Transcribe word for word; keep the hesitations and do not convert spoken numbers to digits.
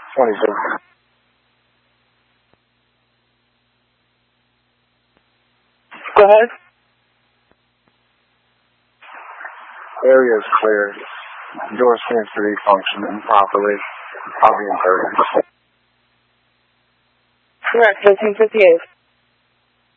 twenty-six. Go ahead. Area is clear. Door seems to be functioning properly. I'll be in thirty. Correct, thirteen fifty-eight.